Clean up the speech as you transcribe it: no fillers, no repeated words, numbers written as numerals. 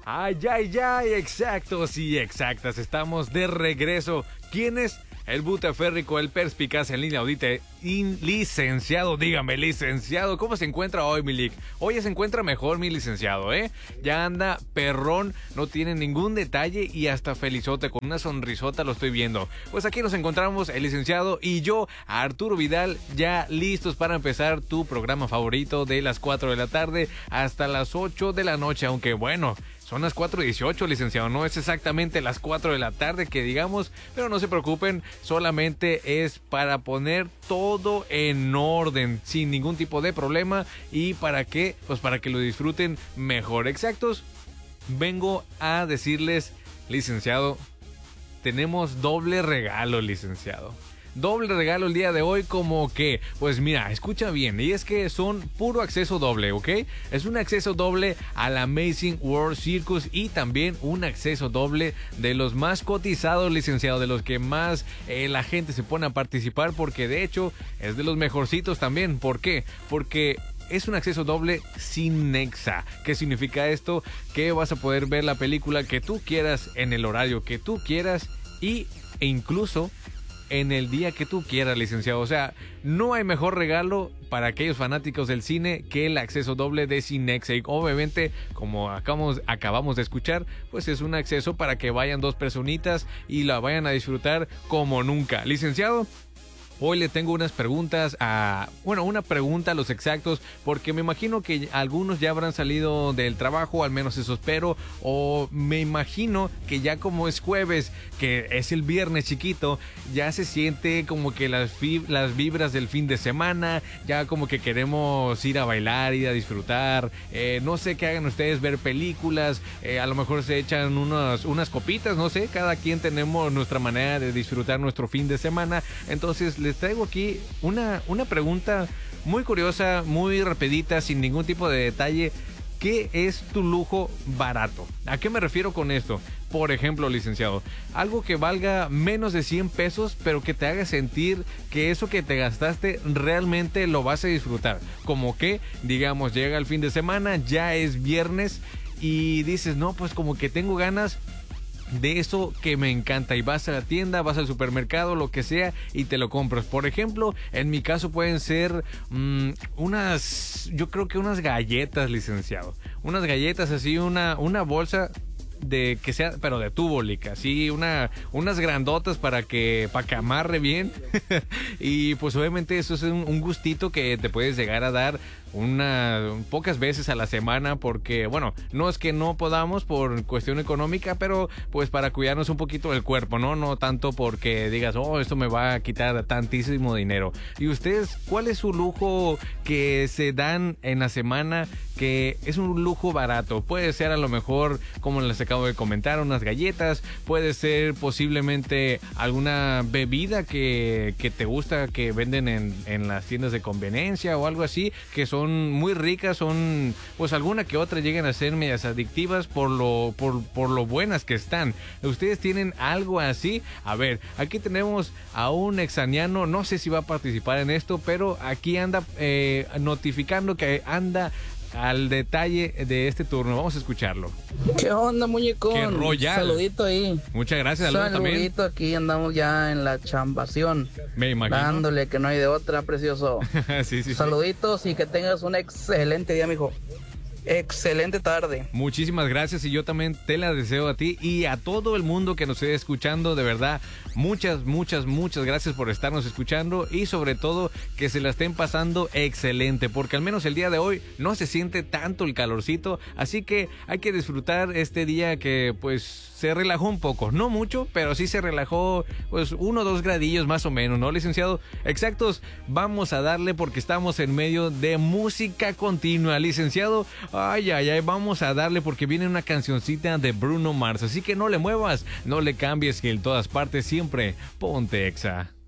Ay, ay, ay, exactos y exactas. Estamos de regreso. ¿Quiénes? El butaférrico, el perspicaz en línea audita, licenciado, dígame, licenciado, ¿cómo se encuentra hoy, mi Lick? Hoy se encuentra mejor, mi licenciado, ¿eh? Ya anda perrón, no tiene ningún detalle y hasta felizote, con una sonrisota lo estoy viendo. Pues aquí nos encontramos, el licenciado y yo, Arturo Vidal, ya listos para empezar tu programa favorito de las 4 de la tarde hasta las 8 de la noche, aunque bueno... Son las 4:18, licenciado, no es exactamente las 4 de la tarde que digamos, pero no se preocupen, solamente es para poner todo en orden, sin ningún tipo de problema. ¿Y para qué? Pues para que lo disfruten mejor. Exactos, vengo a decirles, licenciado, tenemos doble regalo, licenciado. Doble regalo el día de hoy, como que, pues mira, escucha bien, y es que son puro acceso doble, ¿ok? Es un acceso doble al Amazing World Circus y también un acceso doble de los más cotizados, licenciado, de los que más la gente se pone a participar, porque de hecho es de los mejorcitos también. ¿Por qué? Porque es un acceso doble sin Nexa. ¿Qué significa esto? Que vas a poder ver la película que tú quieras en el horario que tú quieras e incluso en el día que tú quieras, licenciado. O sea, no hay mejor regalo para aquellos fanáticos del cine que el acceso doble de Cinexa. Y obviamente, como acabamos de escuchar, pues es un acceso para que vayan dos personitas y la vayan a disfrutar como nunca. Licenciado, hoy le tengo unas preguntas una pregunta a los exactos, porque me imagino que algunos ya habrán salido del trabajo, al menos eso espero, o me imagino que ya como es jueves, que es el viernes chiquito, ya se siente como que las vibras del fin de semana, ya como que queremos ir a bailar, ir a disfrutar, no sé qué hagan ustedes, ver películas, a lo mejor se echan unas copitas, no sé, cada quien tenemos nuestra manera de disfrutar nuestro fin de semana. Entonces les traigo aquí una pregunta muy curiosa, muy rapidita, sin ningún tipo de detalle. ¿Qué es tu lujo barato? ¿A qué me refiero con esto? Por ejemplo, licenciado, algo que valga menos de 100 pesos, pero que te haga sentir que eso que te gastaste realmente lo vas a disfrutar. Como que, digamos, llega el fin de semana, ya es viernes y dices, no, pues como que tengo ganas de eso que me encanta, y vas a la tienda, vas al supermercado, lo que sea, y te lo compras. Por ejemplo, en mi caso pueden ser yo creo que unas galletas, licenciado, unas galletas así, una bolsa de que sea, pero de tubo, lica, así unas grandotas para que amarre bien. Y pues obviamente eso es un gustito que te puedes llegar a dar pocas veces a la semana, porque bueno, no es que no podamos por cuestión económica, pero pues para cuidarnos un poquito del cuerpo, no tanto porque digas, oh, esto me va a quitar tantísimo dinero. ¿Y ustedes cuál es su lujo que se dan en la semana, que es un lujo barato? Puede ser a lo mejor, como les acabo de comentar, unas galletas, puede ser posiblemente alguna bebida que te gusta, que venden en las tiendas de conveniencia o algo así, que son muy ricas, son pues alguna que otra llegan a ser medias adictivas por lo buenas que están. ¿Ustedes tienen algo así? A ver, aquí tenemos a un exaniano, no sé si va a participar en esto, pero aquí anda notificando que anda al detalle de este turno. Vamos a escucharlo. ¿Qué onda, muñeco? ¡Qué royal! Saludito ahí. Muchas gracias, saludos también. Saludito, aquí andamos ya en la chambación. Me imagino. Dándole, que no hay de otra, precioso. Sí. Saluditos y que tengas un excelente día, mijo. Excelente tarde. Muchísimas gracias, y yo también te la deseo a ti y a todo el mundo que nos esté escuchando. De verdad, muchas gracias por estarnos escuchando, y sobre todo que se la estén pasando excelente, porque al menos el día de hoy no se siente tanto el calorcito, así que hay que disfrutar este día que pues se relajó un poco, no mucho, pero sí se relajó pues 1 o 2 gradillos más o menos, ¿no, licenciado? Exactos, vamos a darle porque estamos en medio de música continua, licenciado. Ay, vamos a darle porque viene una cancioncita de Bruno Mars, así que no le muevas, no le cambies, que en todas partes siempre ponte Exa.